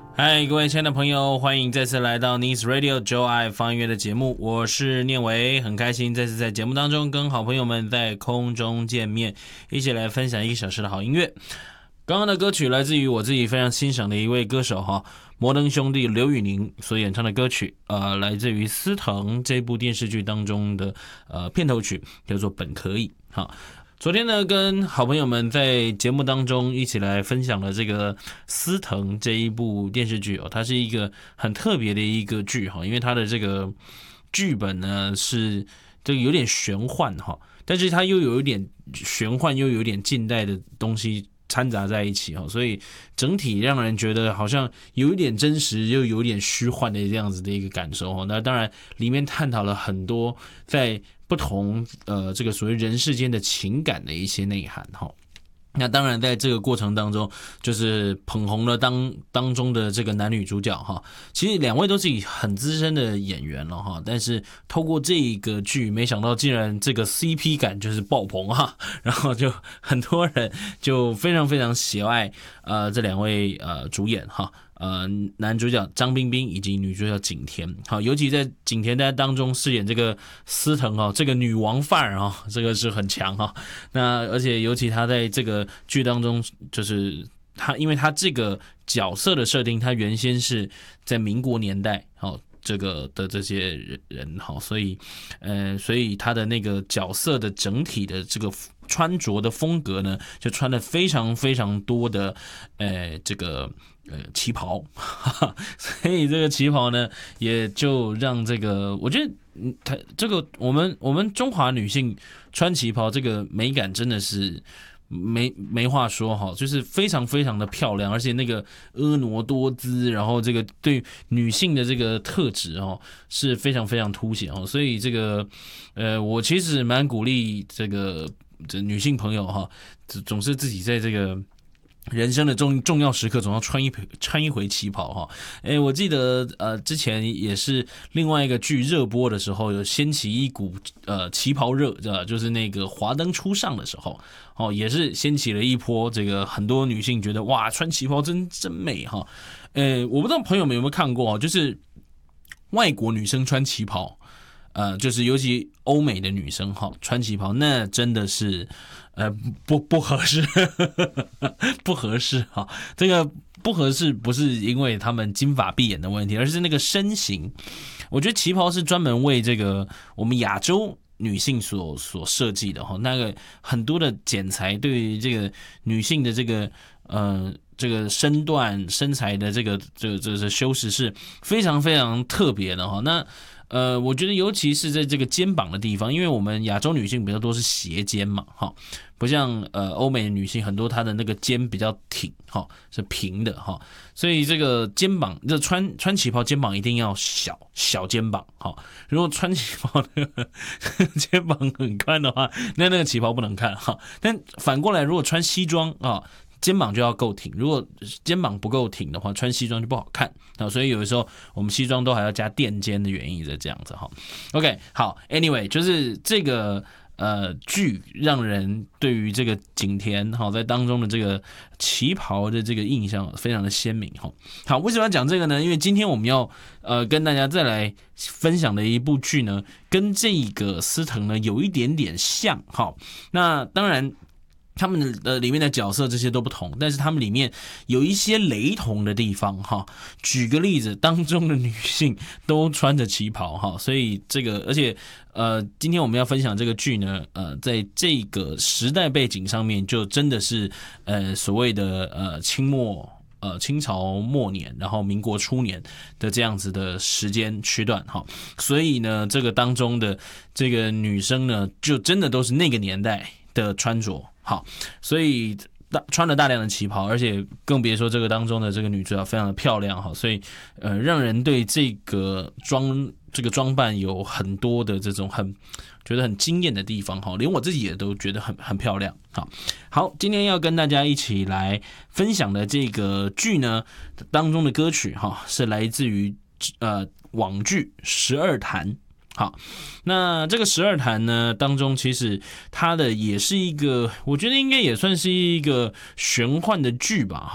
嗨，各位亲爱的朋友，欢迎再次来到 Nice Radio 就爱放音乐的节目，我是念维，很开心再次在节目当中跟好朋友们在空中见面，一起来分享1个小时的好音乐。刚刚的歌曲来自于我自己非常欣赏的一位歌手哈，摩登兄弟刘宇宁所演唱的歌曲，来自于《司藤》这部电视剧当中的片头曲，叫做《本可以》。好，昨天呢，跟好朋友们在节目当中一起来分享了这个《司藤》这一部电视剧哦，它是一个很特别的一个剧哈，因为它的这个剧本呢是这个有点玄幻哈，但是它又有一点玄幻，又有一点近代的东西掺杂在一起，所以整体让人觉得好像有一点真实又有一点虚幻的这样子的一个感受。那当然里面探讨了很多在不同这个所谓人世间的情感的一些内涵。那当然在这个过程当中就是捧红了当中的这个男女主角哈，其实两位都是很资深的演员了哈，但是透过这个剧没想到竟然这个 CP 感就是爆棚哈，然后就很多人就非常非常喜爱这两位主演哈，男主角张彬彬以及女主角景甜。好，尤其在景甜在当中饰演这个司藤哦，这个女王范儿啊，这个是很强哈。那而且尤其她在这个剧当中，就是她，因为她这个角色的设定，她原先是在民国年代，好。这个的这些人好，所以他的那个角色的整体的这个穿着的风格呢，就穿了非常非常多的这个旗袍，所以这个旗袍呢，也就让这个我觉得他这个我们中华女性穿旗袍这个美感真的是。没话说哈，就是非常非常的漂亮，而且那个婀娜多姿，然后这个对女性的这个特质哦是非常非常凸显哦，所以这个我其实蛮鼓励这女性朋友哈，总是自己在这个人生的重要时刻总要穿一回旗袍哈。我记得之前也是另外一个剧热播的时候，有掀起一股旗袍热，就是那个华灯初上的时候哦，也是掀起了一波这个很多女性觉得哇穿旗袍真美哈。我不知道朋友们有没有看过，就是外国女生穿旗袍。就是尤其欧美的女生哈，穿旗袍那真的是不合适，不合适哈。这个不合适不是因为他们金发碧眼的问题，而是那个身形。我觉得旗袍是专门为这个我们亚洲女性所设计的哈，那个很多的剪裁对于这个女性的这个身段身材的这个修饰是非常非常特别的哈。那我觉得尤其是在这个肩膀的地方，因为我们亚洲女性比较多是斜肩嘛，哈，不像欧美的女性很多她的那个肩比较挺，哈，是平的哈，所以这个肩膀，这穿旗袍肩膀一定要小肩膀，哈，如果穿旗袍那个肩膀很宽的话，那个旗袍不能看哈。但反过来，如果穿西装啊。肩膀就要够挺，如果肩膀不够挺的话，穿西装就不好看啊。所以有的时候我们西装都还要加垫肩的原因是这样子哈。OK， 好 ，Anyway， 就是这个剧让人对于这个景甜好在当中的这个旗袍的这个印象非常的鲜明哈。好，为什么要讲这个呢？因为今天我们要跟大家再来分享的一部剧呢，跟这个司藤呢有一点点像哈。那当然。他们的里面的角色这些都不同，但是他们里面有一些雷同的地方哈。举个例子，当中的女性都穿着旗袍哈，所以这个而且今天我们要分享这个剧呢，在这个时代背景上面，就真的是所谓的清朝末年，然后民国初年的这样子的时间区段哈，所以呢，这个当中的这个女生呢，就真的都是那个年代的穿着。好，所以穿了大量的旗袍，而且更别说这个当中的这个女主角非常的漂亮哈，所以让人对这个装扮有很多的这种觉得很惊艳的地方哈，连我自己也都觉得很漂亮。好，今天要跟大家一起来分享的这个剧呢当中的歌曲哈，是来自于网剧《十二潭》。好，那这个十二潭呢当中，其实它的也是一个，我觉得应该也算是一个玄幻的剧吧。